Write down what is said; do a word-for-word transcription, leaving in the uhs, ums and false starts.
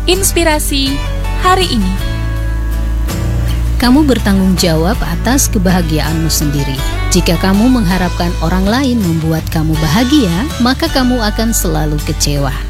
Inspirasi hari ini. Kamu bertanggung jawab atas kebahagiaanmu sendiri. Jika kamu mengharapkan orang lain membuat kamu bahagia, maka kamu akan selalu kecewa.